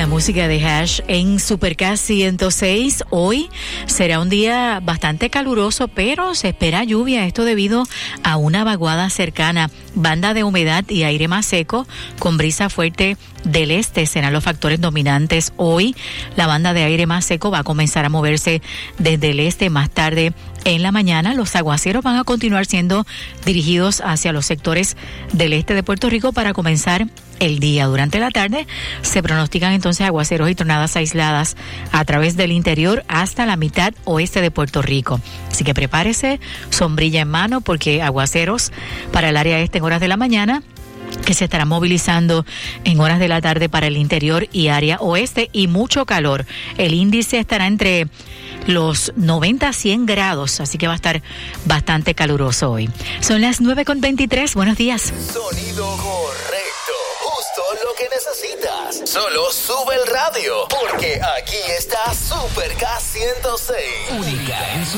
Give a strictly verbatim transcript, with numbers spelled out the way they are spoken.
La música de Hash en Super K ciento seis. Hoy será un día bastante caluroso, pero se espera lluvia. Esto debido a una vaguada cercana. Banda de humedad y aire más seco con brisa fuerte del este serán los factores dominantes. Hoy la banda de aire más seco va a comenzar a moverse desde el este. Más tarde en la mañana los aguaceros van a continuar siendo dirigidos hacia los sectores del este de Puerto Rico para comenzar el día. Durante la tarde se pronostican entonces aguaceros y tronadas aisladas a través del interior hasta la mitad oeste de Puerto Rico. Así que prepárese, sombrilla en mano, porque aguaceros para el área este en horas de la mañana, que se estará movilizando en horas de la tarde para el interior y área oeste, y mucho calor. El índice estará entre los noventa a cien grados, así que va a estar bastante caluroso hoy. Son las nueve con veintitrés. Buenos días. Sonido correcto, justo lo que necesitas. Solo sube el radio, porque aquí está Super K ciento seis. Única en su